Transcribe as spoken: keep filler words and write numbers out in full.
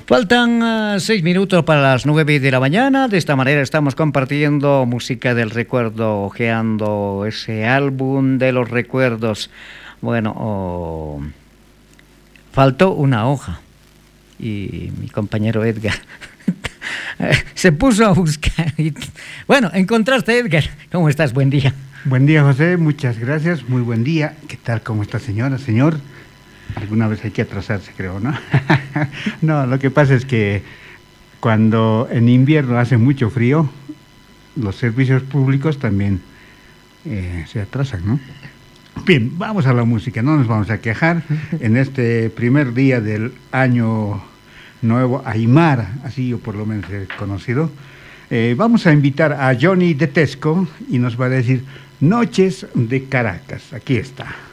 Faltan uh, seis minutos para las nueve de la mañana. De esta manera estamos compartiendo música del recuerdo, ojeando ese álbum de los recuerdos. Bueno, oh, faltó una hoja y mi compañero Edgar se puso a buscar. Y, bueno, encontraste, Edgar. ¿Cómo estás? Buen día. Buen día, José. Muchas gracias. Muy buen día. ¿Qué tal? ¿Cómo está, señora? Señor, alguna vez hay que atrasarse, creo, ¿no? No, lo que pasa es que cuando en invierno hace mucho frío, los servicios públicos también eh, se atrasan, ¿no? Bien, vamos a la música, no nos vamos a quejar. En este primer día del año nuevo Aymara, así yo por lo menos he conocido, eh, vamos a invitar a Johnny de Tesco y nos va a decir Noches de Caracas. Aquí está.